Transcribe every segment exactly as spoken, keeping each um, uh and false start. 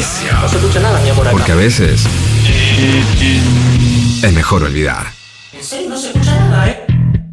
silencio. No se escucha nada, mi amor, acá. Porque a veces es mejor olvidar. En serio, no se escucha nada, ¿eh?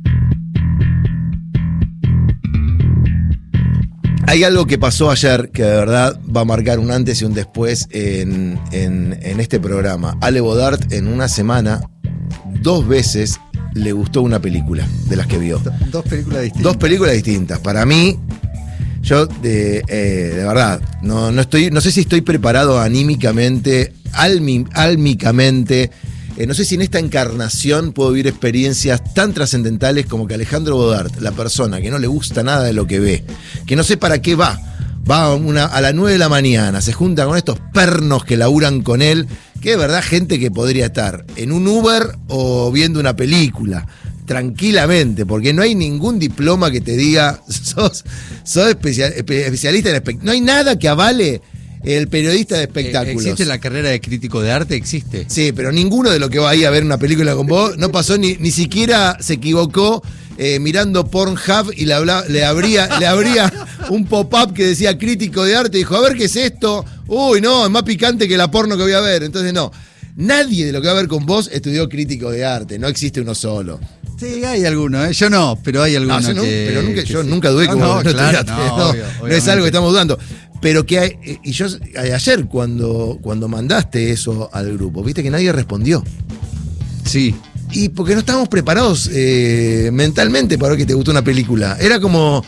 Hay algo que pasó ayer que de verdad va a marcar un antes y un después en, en, en este programa. Ale Bodart en una semana, dos veces le gustó una película de las que vio. Dos películas distintas. Dos películas distintas. Para mí, yo de, eh, de verdad, no, no, estoy, no sé si estoy preparado anímicamente, almi, álmicamente. Eh, no sé si en esta encarnación puedo vivir experiencias tan trascendentales como que Alejandro Bodart, la persona que no le gusta nada de lo que ve, que no sé para qué va, va a, una, a las nueve de la mañana, se junta con estos pernos que laburan con él, que de verdad gente que podría estar en un Uber o viendo una película, tranquilamente, porque no hay ningún diploma que te diga, sos, sos especial, especialista en espectáculos, no hay nada que avale el periodista de espectáculos. ¿Existe la carrera de crítico de arte? Existe. Sí, pero ninguno de los que va ahí a ver una película con vos no pasó ni, ni siquiera se equivocó eh, mirando Pornhub y le, habla, le, abría, le abría un pop-up que decía crítico de arte y dijo, a ver qué es esto. Uy, no, es más picante que la porno que voy a ver. Entonces no, nadie de lo que va a ver con vos estudió crítico de arte, no existe uno solo. Sí, hay alguno, ¿eh? Yo no, pero hay alguno no, no, que, pero nunca, que yo sí. nunca dudé no, como no, no, claro, estudiaste, no, no, obvio, no es algo que obviamente. estamos dudando. Pero que hay, y yo ayer cuando, cuando mandaste eso al grupo, viste que nadie respondió. Sí. Y porque no estábamos preparados eh, mentalmente para ver que te gustó una película. Era como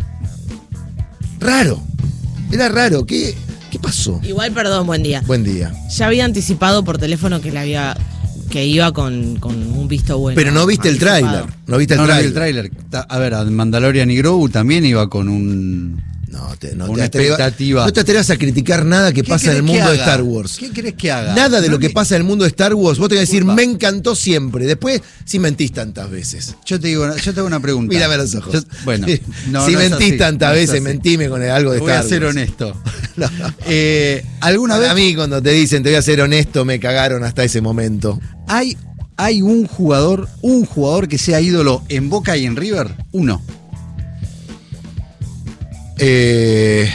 raro. Era raro. ¿Qué, qué pasó? Igual, perdón, buen día. Buen día. Ya había anticipado por teléfono que le había que iba con, con un visto bueno. Pero no viste el tráiler. No viste el No, no vi tráiler. el tráiler. Ta- A ver, a Mandalorian y Grogu también iba con un... No, te, no, Una te atreva- expectativa. no te atrevas a criticar nada que ¿Qué pasa en el querés que mundo de haga? Star Wars. ¿Qué querés que haga? Nada de No lo que me- pasa en el mundo de Star Wars, vos te vas a decir, Disculpa. me encantó siempre. Después, si mentís tantas veces. Yo te digo, yo te hago una pregunta. Mírame a los ojos. Yo- bueno, no, si no es mentís así, tantas no es veces, así. mentime con algo de Voy Star a ser Wars. honesto. No. Eh, ¿Alguna vez A mí cuando te dicen te voy a ser honesto, me cagaron hasta ese momento. hay, hay un jugador, un jugador que sea ídolo en Boca y en River? Uno. Eh,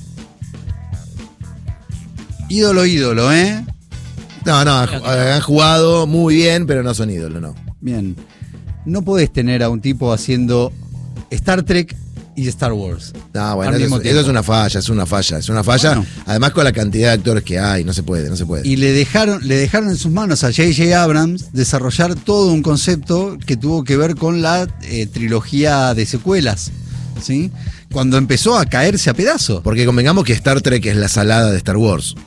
Ídolo, ídolo, ¿eh? no, no, han, han jugado muy bien, pero no son ídolos, no. Bien. No podés tener a un tipo haciendo Star Trek y Star Wars. No, bueno, al eso mismo es, tiempo. eso es una falla, es una falla, es una falla. Bueno. Además con la cantidad de actores que hay, no se puede, no se puede. Y le dejaron, le dejaron en sus manos a J J Abrams desarrollar todo un concepto que tuvo que ver con la eh, trilogía de secuelas, ¿sí? Cuando empezó a caerse a pedazos. Porque convengamos que Star Trek es la salada de Star Wars.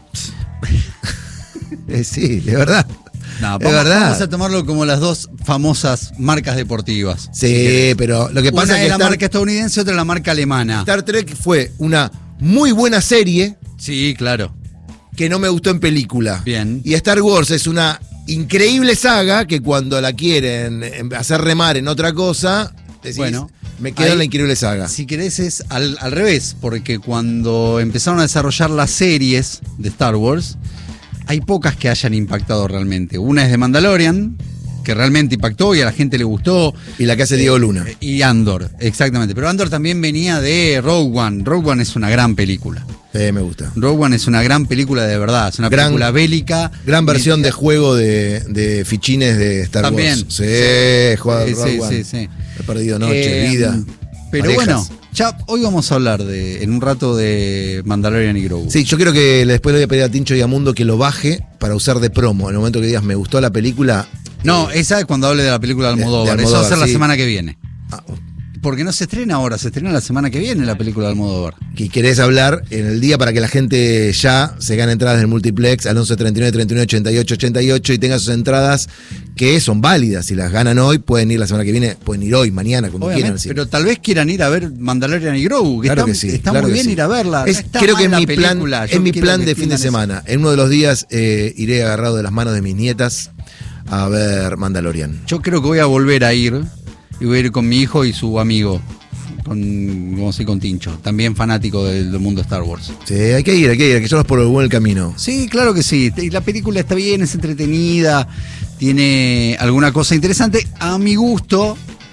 Eh, sí, de verdad. No, Es vamos, verdad. vamos a tomarlo como las dos famosas marcas deportivas. Sí, pero lo que Una pasa es es que la Star, marca estadounidense, otra es la marca alemana. Star Trek fue una muy buena serie Sí, claro. que no me gustó en película. Bien. Y Star Wars es una increíble saga que cuando la quieren eh, hacer remar en otra cosa, decís, Bueno, me quedo ahí, en la increíble saga. Si querés es al, al revés, porque cuando empezaron a desarrollar las series de Star Wars, hay pocas que hayan impactado realmente. Una es de Mandalorian, que realmente impactó y a la gente le gustó. Y la que hace Diego Luna. Eh, Y Andor, exactamente. Pero Andor también venía de Rogue One. Rogue One es una gran película. Sí, me gusta. Rogue One es una gran película de verdad. Es una Gran- película bélica. Gran versión de Bélica. juego de, de fichines de Star También. Wars. Sí, he jugado Sí, Rogue sí, One. sí, sí. He perdido noche, Eh, vida. Pero parejas. bueno, ya hoy vamos a hablar de, en un rato de Mandalorian y Grogu. Sí, yo creo que después le voy a pedir a Tincho y a Mundo que lo baje para usar de promo. En el momento que digas, me gustó la película. No, eh, esa es cuando hable de la película de de- Almodóvar. de Eso va a Almodóvar, ser la sí. semana que viene. ah, Porque no se estrena ahora, se estrena la semana que viene la película de Almodóvar. que querés hablar en el día para que la gente ya se gane entradas del multiplex al once treinta y nueve treinta y nueve ochenta y ocho ochenta y ocho y tenga sus entradas que son válidas. Si las ganan hoy, pueden ir la semana que viene, pueden ir hoy, mañana, cuando quieran. Obviamente, sí. pero tal vez quieran ir a ver Mandalorian y Grogu, que Claro está, que sí, está claro muy que bien sí. ir a verla. Es- No está creo mal que en la mi plan, película. Yo en mi quiero plan que de fin de entiendan eso. semana, en uno de los días eh, iré agarrado de las manos de mis nietas a ver Mandalorian. Yo creo que voy a volver a ir y voy a ir con mi hijo y su amigo, con, como si con Tincho, también fanático del, del mundo Star Wars. Sí, hay que ir, hay que ir, hay que llevarlos por el buen camino. Sí, claro que sí. Y la película está bien, es entretenida, tiene alguna cosa interesante. A mi gusto,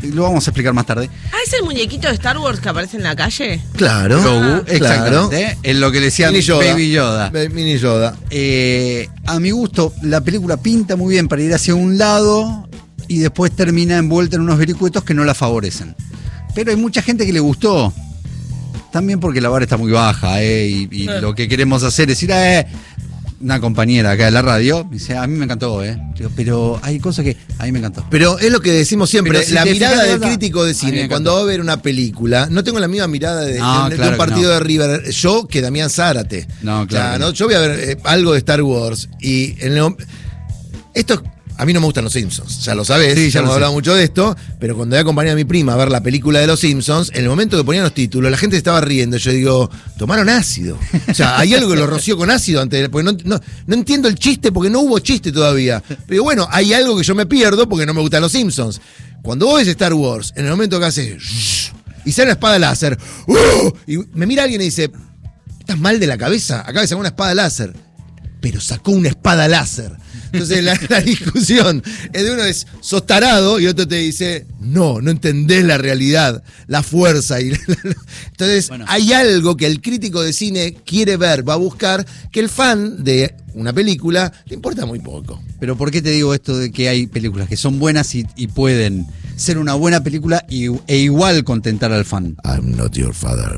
lo vamos a explicar más tarde. Ah, ¿es el muñequito de Star Wars que aparece en la calle? Claro. Grogu, claro. exactamente. ¿eh? Es lo que le decían Mini Yoda. Baby Yoda. Ba- Mini Yoda. Eh, a mi gusto, la película pinta muy bien para ir hacia un lado y después termina envuelta en unos vericuetos que no la favorecen. Pero hay mucha gente que le gustó. También porque la vara está muy baja, ¿eh? Y, y Eh. lo que queremos hacer es ir a... Eh, una compañera acá de la radio me dice, a mí me encantó, ¿eh? Digo, pero hay cosas que a mí me encantó. Pero es lo que decimos siempre, Pero si la te mirada fijas, del ¿verdad? crítico de A mí cine, me cuando encantó. va a ver una película, no tengo la misma mirada de, No, de- de claro un que partido no. de River, yo que Damián Zárate. No, O sea, claro que ¿no? no. Yo voy a ver eh, algo de Star Wars y en el- esto a mí no me gustan los Simpsons, ya lo sabés, Sí, ya ya lo hemos sé. hablado mucho de esto, pero cuando voy a acompañar a mi prima a ver la película de los Simpsons, en el momento que ponían los títulos, la gente estaba riendo, yo digo, tomaron ácido. O sea, hay algo que lo roció con ácido antes, de- porque no, no, no entiendo el chiste, porque no hubo chiste todavía. Pero bueno, hay algo que yo me pierdo porque no me gustan los Simpsons. Cuando vos ves Star Wars, en el momento que hace shh, y sale una espada láser, ¡uh! Y me mira alguien y dice, ¿estás mal de la cabeza? Acaba de sacar una espada láser. Pero sacó una espada láser. Entonces la, la discusión es de uno es sos tarado y otro te dice, no, no entendés la realidad, la fuerza. Y la- la- entonces Bueno. hay algo que el crítico de cine quiere ver, va a buscar, que el fan de una película le importa muy poco. Pero ¿por qué te digo esto de que hay películas que son buenas y, y pueden ser una buena película y, e igual contentar al fan? I'm not your father.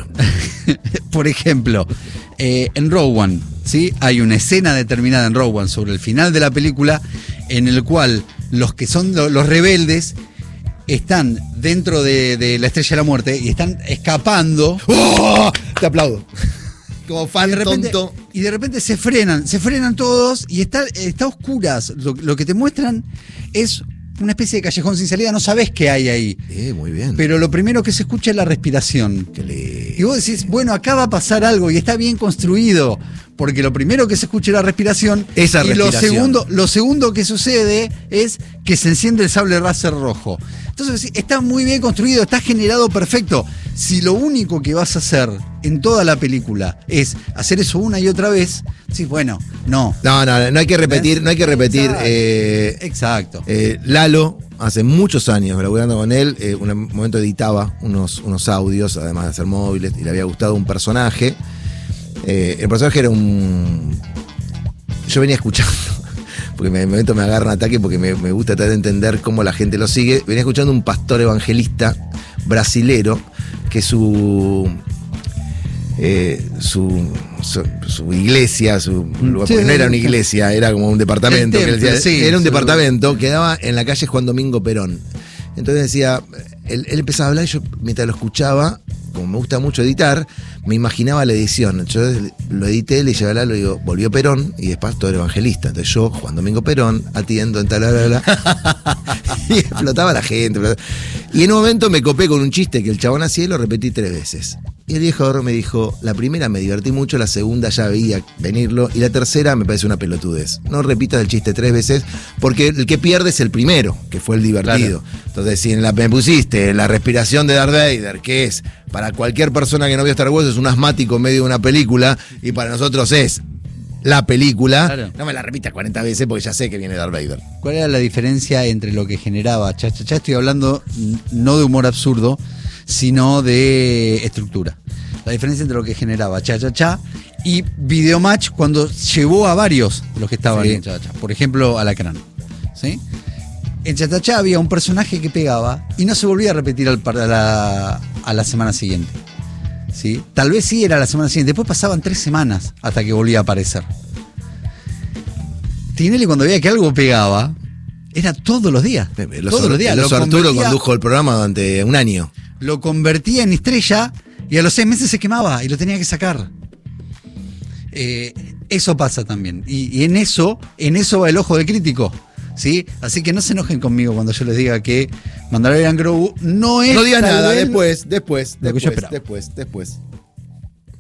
Por ejemplo, eh, en Rogue One, ¿sí? Hay una escena determinada en Rogue One sobre el final de la película en el cual los que son lo- los rebeldes están dentro de, de la Estrella de la Muerte y están escapando. ¡Oh! Te aplaudo. Como Y fan de repente, tonto. y de repente se frenan, se frenan todos y está, está a oscuras. Lo, lo que te muestran es una especie de callejón sin salida, no sabes qué hay ahí. Eh, muy bien. Pero lo primero que se escucha es la respiración. Que le- Y vos decís, bueno, acá va a pasar algo y está bien construido, porque lo primero que se escucha es la respiración. Esa y lo respiración. segundo, lo segundo que sucede es que se enciende el sable láser rojo. Entonces sí, está muy bien construido, está generado perfecto. Si lo único que vas a hacer en toda la película es hacer eso una y otra vez, sí, bueno, no. No, no, no hay que repetir, no hay que repetir. Exacto. eh, Exacto. Eh, Lalo, hace muchos años, laburando con él, eh, un momento editaba unos, unos audios, además de hacer móviles, y le había gustado un personaje. Eh, el personaje era un... Yo venía escuchando, porque me, de momento me agarra un ataque porque me, me gusta tratar de entender cómo la gente lo sigue. Venía escuchando un pastor evangelista brasilero que su... Eh, su, su, su iglesia, su lugar, Sí, porque no era una sí. iglesia, era como un departamento. El que él templo, decía- sí, era un su- departamento que daba en la calle Juan Domingo Perón. Entonces decía, él, él empezaba a hablar y yo mientras lo escuchaba, como me gusta mucho editar, me imaginaba la edición. Yo lo edité, le llevé a Lalo y digo, volvió Perón y es pastor evangelista. Entonces yo, Juan Domingo Perón, atiendo en tal, bla, bla, bla. Y explotaba la gente. explotaba. Y en un momento me copé con un chiste que el chabón hacía y lo repetí tres veces. Y el viejo me dijo, la primera me divertí mucho, la segunda ya veía venirlo y la tercera me parece una pelotudez. No repitas el chiste tres veces porque el que pierde es el primero, que fue el divertido. Entonces, si en la, me pusiste la respiración de Darth Vader, que es para cualquier persona que no vio Star Wars, es un asmático en medio de una película y para nosotros es la película, Claro. no me la repitas cuarenta veces porque ya sé que viene Darth Vader. ¿Cuál era la diferencia entre lo que generaba Cha Cha Cha? Estoy hablando n- no de humor absurdo, sino de estructura. La diferencia entre lo que generaba Cha Cha Cha y Videomatch cuando llevó a varios de los que estaban Sí. en Cha Cha Cha. Por ejemplo, Alacrán. ¿Sí? En Cha Cha Cha había un personaje que pegaba y no se volvía a repetir al, par- a, la, a la semana siguiente. ¿Sí? Tal vez sí era la semana siguiente. Después pasaban tres semanas hasta que volvía a aparecer. Tinelli cuando veía que algo pegaba, era todos los días. El todos oso, los días. el Lo oso Arturo convertía- condujo el programa durante un año. Lo convertía en estrella y a los seis meses se quemaba y lo tenía que sacar. Eh, eso pasa también. Y, y en eso, en eso va el ojo del crítico. ¿Sí? Así que no se enojen conmigo cuando yo les diga que Mandalorian Grogu no es. No digas tal nada, vez después, después, lo que yo después, esperaba. después, después.